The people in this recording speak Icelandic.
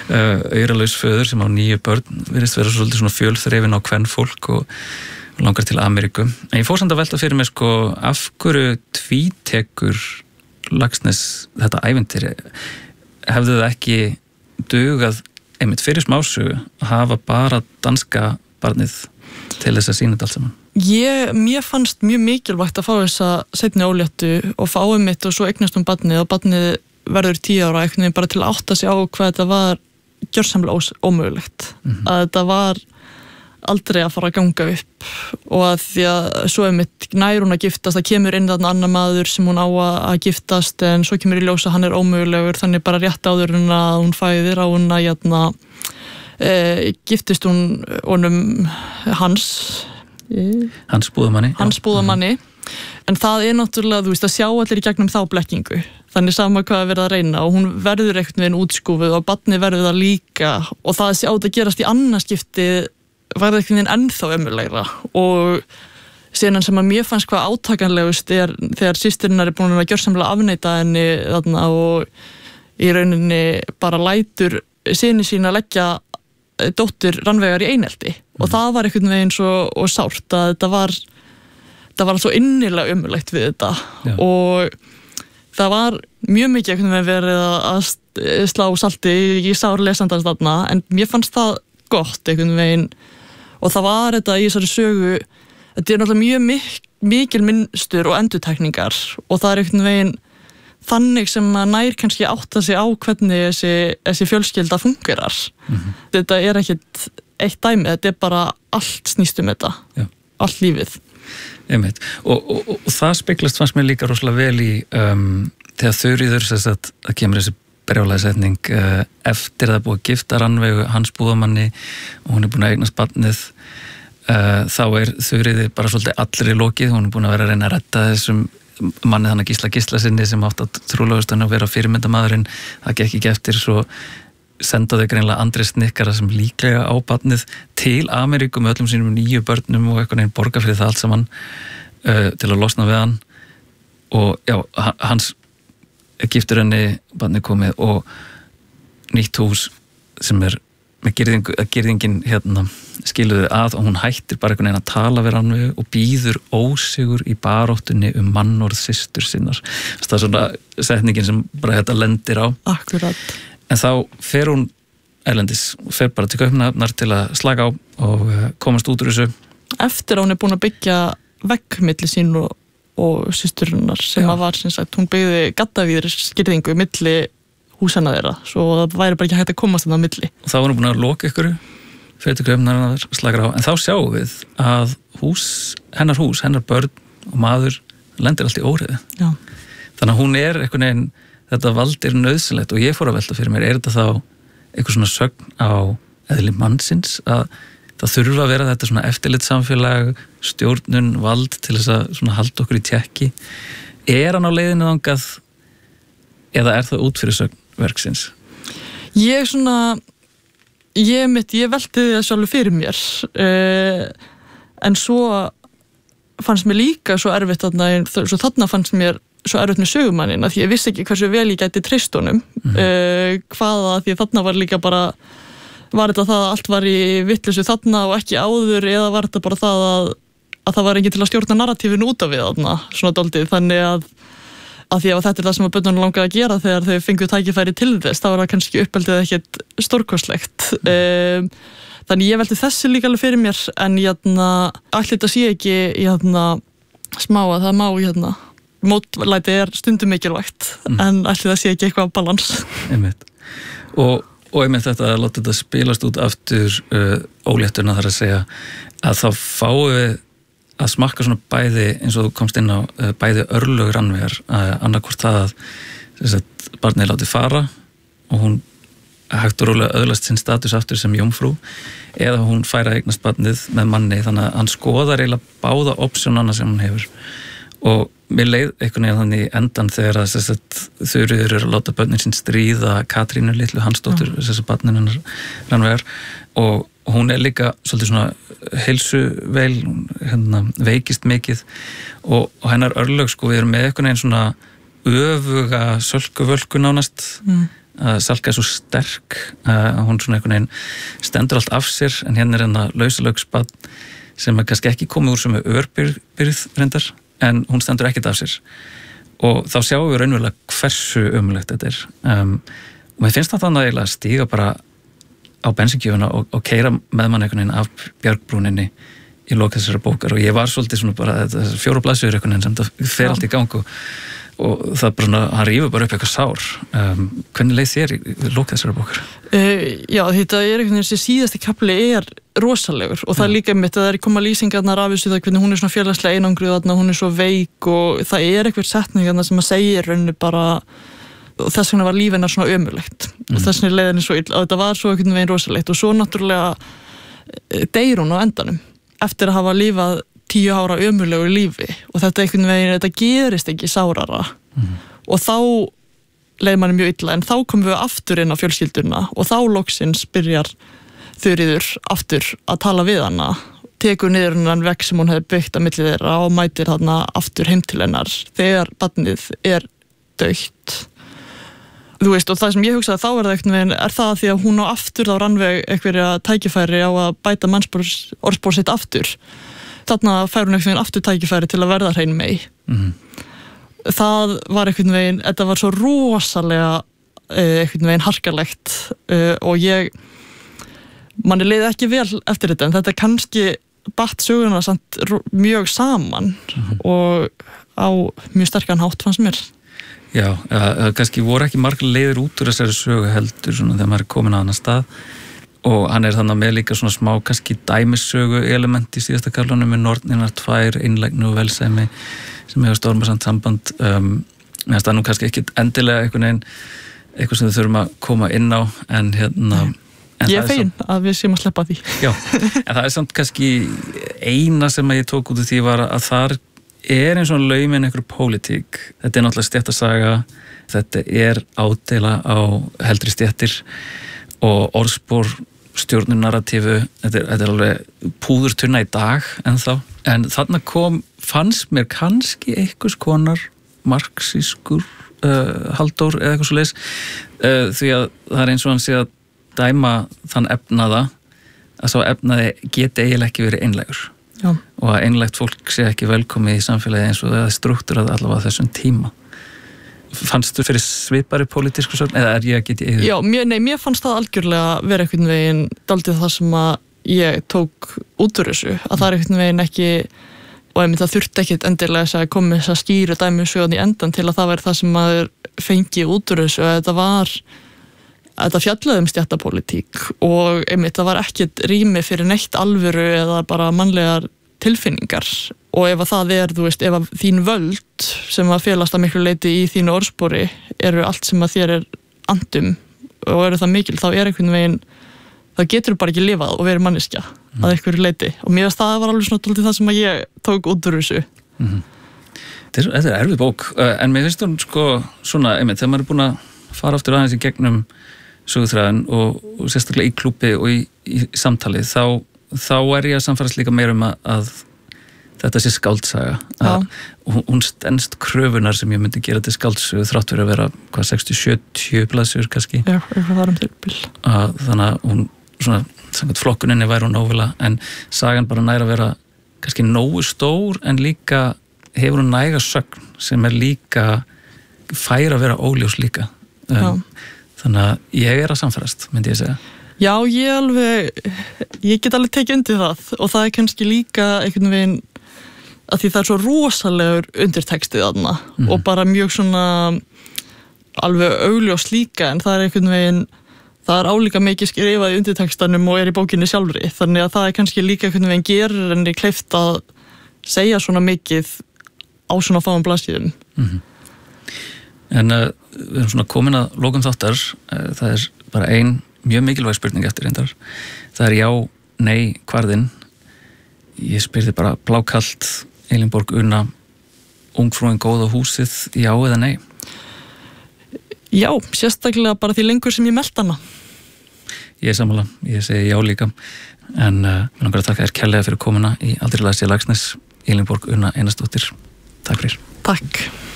auralaus föður sem á 9 börn, virðist vera svolítið svona fjölþrifin á kvenfólk og langar til Ameríku. En ég fór samt að velta fyrir mig sko, af hverju tvítekur Laxness þetta ævintýri? Hefði það ekki dugað einmitt fyrir smásögu að hafa bara danska barnið til þess að sýna þetta allt saman? Mér fannst mjög mikilvægt að fá þessa seinni óléttu og fá einmitt og svo eignast barnið og barnið verður 10 ára einhvern veginn bara til að átta sig á hvað þetta var gjörsamlega ómögulegt. Að þetta var aldrei að fara að ganga upp og að því að svo einmitt nær hún að giftast, það kemur inn þarna annar maður sem hún á að giftast en svo kemur í ljós að hann er ómögulegur, þannig bara rétt áður en að hún fæðir á hún að giftist hún honum hans búðamanni. En það er náttúrulega, þú veist, að sjá allir í gegnum þá blekkingu. Þannig sama hvað að vera að reyna og hún verður einhvern veginn útskúfuð og barnið verður það líka og það að sjá þetta gerast í annarskipti var einhvern veginn ennþá ömurlegra og síðan sem að mér fannst hvað átakanlegust er þegar systirinnar er búin að gjörsamlega afneita henni þarna og í rauninni bara lætur syni sína leggja dóttur Rannveigar í einelti og það var einhvern veginn svo og sárt að þetta var svo innilega ömurlegt við þetta. Já. Og það var mjög mikið einhvern veginn verið að slá salti í sár lesandans þarna en mér fannst það gott einhvern veginn og það var þetta í þessari sögu, þetta er náttúrulega mjög mikil minnstur og endurtekningar og það er einhvern veginn þannig sem að nær kannski átta sig á hvernig þessi fjölskylda fungerar. Þetta er ekkert eitt dæmi, þetta er bara allt snýst þetta. Já. Allt lífið. Einmitt. Og það speglast fannst mér líka rosalega vel í þegar Þuríður að kemur þessi brjálæðisetning eftir það búið að gifta Rannveigu hans búðamanni og hún er búin að eignast barnið þá er Þuríði bara svolítið allir í lokið, hún er búin að vera að reyna að redda þessum manni þannig Gísla sinni sem átt að trúlegast að vera fyrirmyndamaðurinn, það gekk ekki eftir svo sendaði greinlega Andri Snikkara sem líklega á barnið til Ameríku með öllum sínum 9 börnum og eitthvað neginn borga fyrir það allt saman til að losna við hann og já, hans giftur henni barnið komið og nýtt hús sem er með girðingin skiluði að og hún hættir bara einhvern veginn að tala við hann og býður ósigur í baróttunni mannorð systur sinnar. Það er svona setningin sem bara þetta lendir á. Akkurat. En þá fer hún erlendis og fer bara til Kaupmannahafnar til að slaka á og komast út úr þessu. Eftir að hún er búin að byggja vegg milli sín og systurinnar sem að var sem sagt, hún byggði gaddavíðir skýrðingu milli húsana þeirra, svo það væri bara ekki hægt að komast þarna á milli. Og þá var hún búin að loka ykkur, fer til Kaupmannahafnar, slakar á, en þá sjáum við að hennar börn og maður lendir allt í óreiðu. Já. Þannig að hún er einhvern veginn, þetta vald er nauðsynlegt og ég fór að velta fyrir mér, er þetta þá eitthvað svona sögn á eðli mannsins að það þurfa að vera þetta svona eftirlitssamfélag, stjórnun, vald til þess að svona halda okkur í tékki. Er hann á leiðinu þangað eða er það út fyrir sögn verksins? Ég velti það sjálfur fyrir mér en svo fannst mér líka svo erfitt þarna fannst mér svo erfitt með sögumannin að því ég vissi ekki hversu vel ég gæti treyst honum hvaða því þarna var líka bara var þetta það að allt var í vitleysu þarna og ekki áður eða var þetta bara það að það var enginn til að stjórna narratífinu út af við þarna svona dálítið þannig að því að þetta er það sem að börnunum langaði að gera þegar þau fenguð tækifæri til þess þá var það kannski uppeldið ekkert stórkostlegt þannig ég velti þessi líka alveg fyrir mér en allir þetta sé ekki smá að það má mótlæti er stundum mikilvægt en allir það sé ekki eitthvað balans. Einmitt. Og einmitt þetta að láta þetta spilast út aftur óléttuna þar að segja að þá fáum við að smakka svona bæði eins og þú komst inn á bæði örlög Rannveigar annarkvort það að barnið láti fara og hún hægt og rólega öðlast sinn status aftur sem jómfrú eða hún fær að eignast barnið með manni þannig að hann skoðar eiginlega báða opsjónana sem hún hefur og mér leið einhvern veginn þannig í endan þegar að Þuríður er að láta börnin sín stríða Katrínu litlu Hansdóttur þessar barnin hennar Rannveigar og hún er líka svolítið svona heilsuveil, veikist mikið og hennar örlög sko við erum með einhvern veginn svona öfuga sölkuvölku nánast að Salka svo sterk að hún svona einhvern veginn stendur allt af sér, en hérna hérna lausalaugsbarn sem kannski ekki komið úr sem örbyrð reyndar, en hún stendur ekkert af sér og þá sjáum við raunverulega hversu ömurlegt þetta og mér finnst það þannig eiginlega að stíga bara á bensíngjöfuna og keyra með mann einhvern veginn af bjargbrúninni í lok þessara bókar og ég var svolítið svona bara þessar 4 blaðsíður einhvern veginn sem það fer allt í gang og það bara svona, hann rífur bara upp eitthvað sár. Hvernig leið þér í lok þessara bókar? Já, þetta einhvern veginn þessi síðasti kafli rosalegur og það líka mitt að það koma lýsingarnar af þessu það hvernig hún svona félagslega einangruð þarna, hún svo veik og það eitthvað setningarna sem að segja rauninu bara og þess vegna var líf hennar svona ömurlegt og þess vegna leið henni svo illa og þetta var svo einhvern veginn rosalegt og svo náttúrulega deyr hún á endanum eftir að hafa lifað 10 ára ömurlegu lífi og þetta einhvern veginn, þetta gerist ekki sárara og þá leið manni mjög illa en þá komum við aftur inn á fjölskylduna og þá loksins byrjar Þuríður aftur að tala við hana, tekur niður hennan vegg sem hún hefði byggt á milli þeirra og mætir þarna aftur heim til hennar þegar barnið dautt. Þú veist, og það sem ég hugsaði þá það einhvern veginn, það því að hún á aftur þá Rannveig einhverja tækifæri á að bæta orðspor sitt aftur. Þarna fær hún einhvern veginn aftur tækifæri til að verða hrein mei. Það var einhvern veginn, þetta var svo rosalega einhvern veginn harkalegt og manni leiði ekki vel eftir þetta en þetta kannski batt söguna samt mjög saman og á mjög sterkan hátt fannst mér. Já, kannski voru ekki margar leiðir út úr þessari sögu heldur svona þegar maður komin á annan stað og hann þannig með líka svona smá kannski dæmissögu element í síðasta kaflanum með norninar 2, einlægni og velsæmi sem hefur stormasamt samband meðan það nú kannski ekki endilega eitthvað sem við þurfum að koma inn á en ég fegin að við séum að sleppa því. Já, en það samt kannski eina sem ég tók út úr því var að þar eins og lauminn einhver pólitík. Þetta náttúrulega stéttasaga, þetta ádeila á heldri stéttir og orðspor stjórnunarratífu, þetta alveg púðurtunna í dag ennþá. En þarna fannst mér kannski einhvers konar marxískur Halldór eða eitthvað svoleiðis því að það eins og hann sé að dæma þann efnaða að sá efnaði geti eiginlega ekki verið einlægur. Já. Og að einlægt fólk sé ekki velkomið í samfélagi eins og það struktúrað allavega þessum tíma. Fannst þú fyrir svipari pólitísku sögn eða ég að geti yfir? Já, mér fannst það algjörlega vera einhvern veginn dálítið það sem að ég tók út úr þessu, að það einhvern veginn ekki og það þurfti ekkit endilega að koma þess að skýra dæmi sögn í endan til að það væri það sem maður fengi út úr þessu að þetta fjallaði stjættapólitík og það var ekkit rými fyrir neitt alvöru eða bara mannlegar tilfinningar og ef að það þú veist, ef að þín völd sem að felast að miklu leiti í þínu orðspori eru allt sem að þér andum og eru það mikil, þá einhvern veginn þá getur bara ekki lifað og verið manneskja að einhverju leiti og mér finnst það var alveg svona það sem að ég tók út úr þessu. Þetta erfið bók en mér finnst hún svona, þegar maður búin að fara aftur aðeins í gegnum sögutræðin og sérstaklega í klúbbi og í samtali þá ég að samfærast líka meira að þetta sé skáldsaga og hún stenst kröfunar sem ég myndi gera til skáldsögu þrátt fyrir að vera 60-70 blaðsíður kannski. Já, eitthvað þar til bil. Þannig að hún svona, samkvæmt flokkuninni væri hún nóvila en sagan bara næra að vera kannski nógu stór en líka hefur hún næga sögn sem líka fær að vera óljós líka. Þannig að ég að samfærast, myndi ég segja. Já, ég get alveg tekið undir það og það kannski líka einhvern veginn að því það svo rosalegur undirtekstið þarna og bara mjög svona alveg augljós líka en það einhvern veginn, það álíka mikið skrifað í undirtekstanum og í bókinni sjálfri þannig að það kannski líka einhvern veginn gerir henni kleift að segja svona mikið á svona fáum blaðsíðum. En við erum svona komin að lokum þáttar, það bara ein mjög mikilvæg spurning eftir reyndar. Það já, nei, hvarðinn. Ég spyrði bara blákalt, Elínborg Una, ungfrúin góða húsið, já eða nei? Já, sérstaklega bara því lengur sem ég meldi hana. Ég sammála, ég segi já líka. En mér langar að þakka þér kærlega fyrir komuna í Aldrei las ég Laxness, Elínborg Una Einarsdóttir. Takk fyrir. Takk.